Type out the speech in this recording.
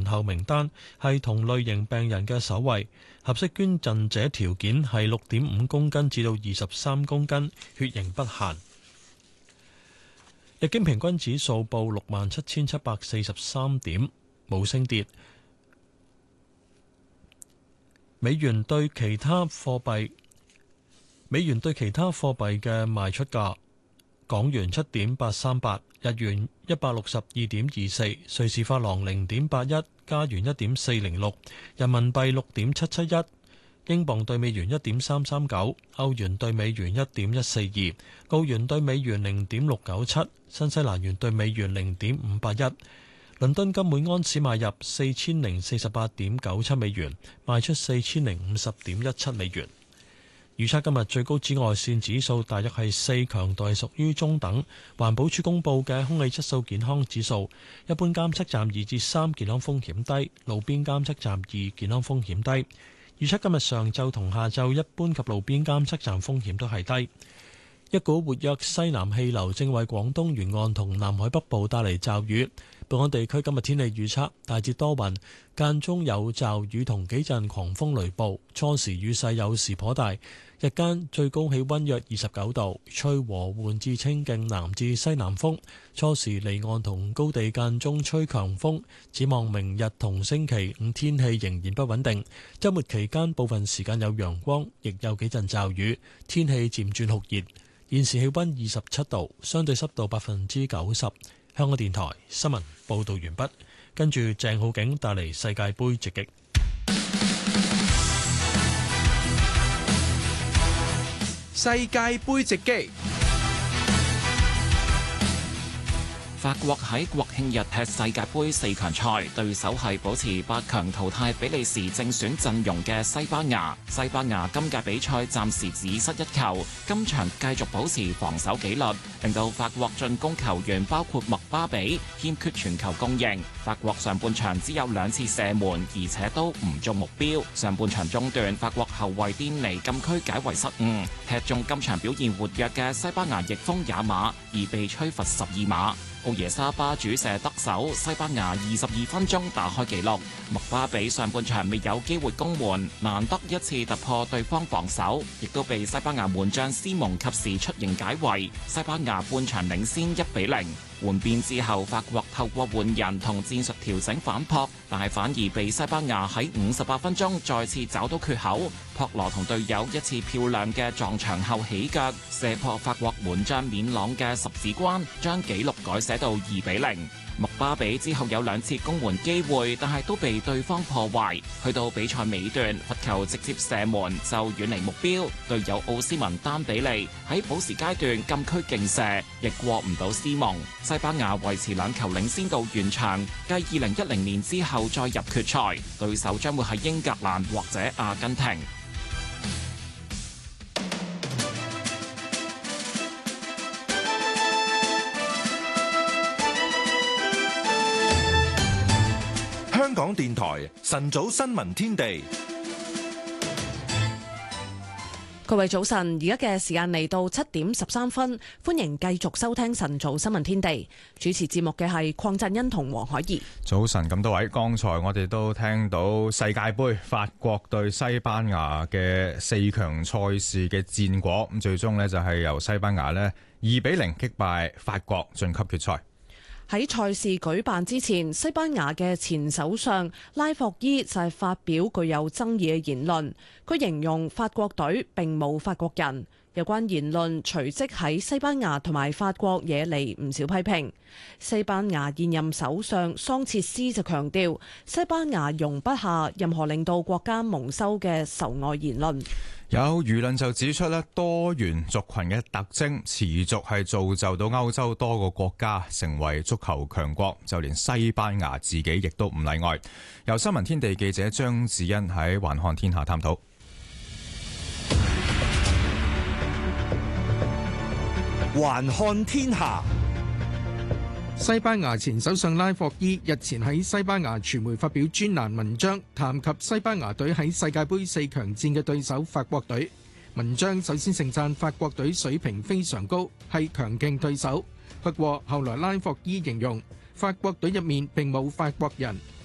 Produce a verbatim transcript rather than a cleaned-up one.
候名單，係同類型病人嘅首位。合適捐贈者條件係六點五公斤至到二十三公斤，血型不限。日經平均指數報六萬七千七百四十三點，冇升跌。美元對其他貨幣，美元對其他貨幣嘅賣出價：港元七點八三八，日元一百六十二點二四，瑞士法郎零點八一，加元一點四零六，人民幣六點七七一，英鎊對美元一點三三九，歐元對美元一點一四二，澳元對美元零點六九七，新西蘭元對美元零點五八一。倫敦金每安士買入四千零四十八點九七美元，賣出四千零五十點一七美元。預測今日最高紫外線指數大約係四，強度係屬於中等。環保署公布嘅空氣質素健康指數，一般監測站二至三，健康風險低；路邊監測站二，健康風險低。預測今日上晝同下晝一般及路邊監測站風險都係低。一股活躍西南氣流正為廣東沿岸同南海北部帶嚟驟雨。本港地區今日天氣預測大致多雲，間中有驟雨同幾陣狂風雷暴，初時雨勢有時頗大。日間最高氣溫約二十九度，吹和緩至清勁南至西南風，初時離岸同高地間中吹強風。展望明日同星期五天氣仍然不穩定，週末期間部分時間有陽光，亦有幾陣驟雨，天氣漸轉酷熱。現時氣溫二十七度，相對濕度百分之九十。香港電台新聞報道完畢，跟住鄭浩景帶嚟世界盃直擊。 世界盃直擊。 法國喺國慶日踢世界盃四強賽，對手係保持八強淘汰比利時正選陣容嘅西班牙。西班牙今屆比賽暫時只失一球，今場繼續保持防守紀律，令到法國進攻球員包括麥巴比欠缺傳球供應。法國上半場只有兩次射門，而且都唔中目標。上半場中段，法國後衛甸尼禁區解圍失誤，踢中今場表現活躍嘅西班牙翼鋒也馬，而被吹罰十二碼。奧耶沙巴主射得手，西班牙二十二分鐘打開紀錄。麥巴比上半場未有機會攻門，難得一次突破對方防守，亦都被西班牙門將斯蒙及時出迎解圍。西班牙半場領先一比零。換邊之後，法國透過換人同戰術調整反撲，但係反而被西班牙喺五十八分鐘再次找到缺口。博羅同隊友一次漂亮嘅撞牆後起腳，射破法國門將冕朗嘅十指關，將紀錄改寫到二比零。麥巴比之後有兩次攻門機會，但係都被對方破壞。去到比賽尾段，罰球直接射門就遠離目標，隊友奧斯文丹比利喺補時階段禁區勁射，亦過唔到斯蒙。西班牙維持兩球領先到完場，繼二零一零年之後再入決賽，對手將會係英格蘭或者阿根廷。 香港電台晨早新聞天地， 各位早晨，而家嘅時間嚟到七點十三分，歡迎繼續收聽晨早新聞天地。主持節目嘅係鄺振欣同黃海怡。 早晨，咁多位，剛才我哋都聽到世界盃法國對西班牙嘅四強賽事嘅戰果，咁最終呢，就係由西班牙呢二比零擊敗法國晉級決賽。 喺賽事舉辦之前，西班牙嘅前首相拉霍伊就係發表具有爭議嘅言論，佢形容法國隊並冇法國人。有關言論隨即喺西班牙同埋法國惹嚟唔少批評。西班牙現任首相桑切斯就強調，西班牙容不下任何令到國家蒙羞嘅仇外言論。 有輿論就指出咧，多元族群嘅特徵持續係造就到歐洲多個國家成為足球強國，就連西班牙自己亦都唔例外。由新聞天地記者張子欣喺環看天下探討。 環看天下。 西班牙前首相拉霍伊日前喺西班牙傳媒發表專欄文章，談及西班牙隊喺世界盃四強戰嘅對手法國隊。文章首先盛讚法國隊水平非常高，係強勁對手。不過後來拉霍伊形容法國隊入面並冇法國人，